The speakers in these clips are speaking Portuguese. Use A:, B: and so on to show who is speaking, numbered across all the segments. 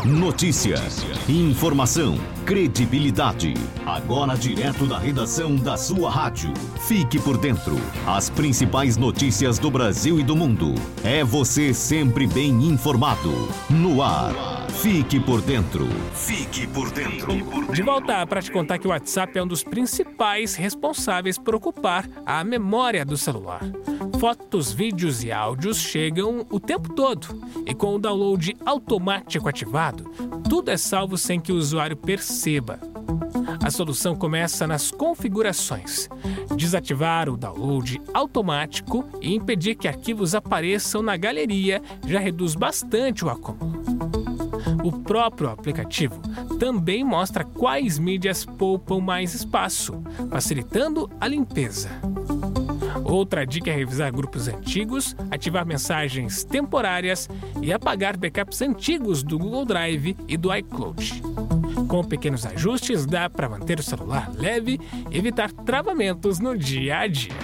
A: Notícia, informação, credibilidade. Agora direto da redação da sua rádio. Fique por dentro. As principais notícias do Brasil e do mundo. É você sempre bem informado. No ar. Fique por dentro. Fique por dentro.
B: De volta para te contar que o WhatsApp é um dos principais responsáveis por ocupar a memória do celular. Fotos, vídeos e áudios chegam o tempo todo. E com o download automático ativado, tudo é salvo sem que o usuário perceba. A solução começa nas configurações. Desativar o download automático e impedir que arquivos apareçam na galeria já reduz bastante o acúmulo. O próprio aplicativo também mostra quais mídias poupam mais espaço, facilitando a limpeza. Outra dica é revisar grupos antigos, ativar mensagens temporárias e apagar backups antigos do Google Drive e do iCloud. Com pequenos ajustes, dá para manter o celular leve e evitar travamentos no dia a dia.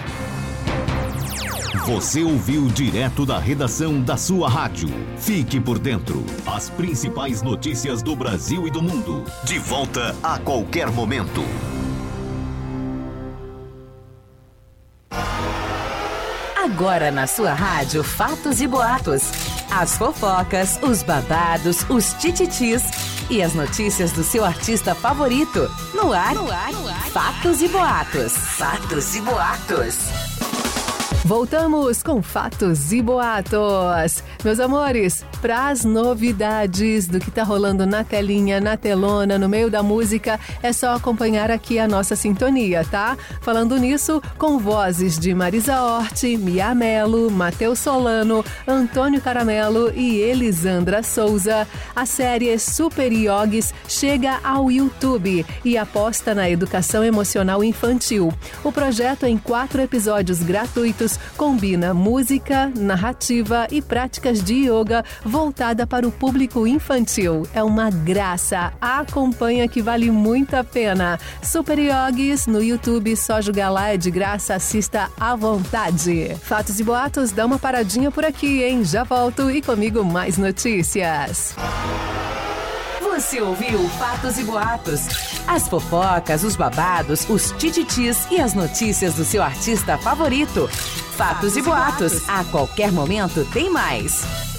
A: Você ouviu direto da redação da sua rádio. Fique por dentro. As principais notícias do Brasil e do mundo. De volta a qualquer momento.
C: Agora na sua rádio Fatos e Boatos. As fofocas, os babados, os tititis e as notícias do seu artista favorito. No ar. Fatos e Boatos. Fatos e Boatos.
D: Voltamos com Fatos e Boatos. Meus amores, para as novidades do que tá rolando na telinha, na telona, no meio da música, é só acompanhar aqui a nossa sintonia, tá? Falando nisso, com vozes de Marisa Hort, Mia Mello, Matheus Solano, Antônio Caramelo e Elisandra Souza, a série Super Yogis chega ao YouTube e aposta na educação emocional infantil. O projeto, em 4 episódios gratuitos, combina música, narrativa e práticas de yoga voltada para o público infantil. É uma graça. Acompanha que vale muito a pena. Super Yogis no YouTube, só jogar lá, é de graça, assista à vontade. Fatos e Boatos, dá uma paradinha por aqui, hein? Já volto e comigo mais notícias.
C: Você ouviu Fatos e Boatos. As fofocas, os babados, os tititis e as notícias do seu artista favorito. Fatos e Boatos. A qualquer momento tem mais.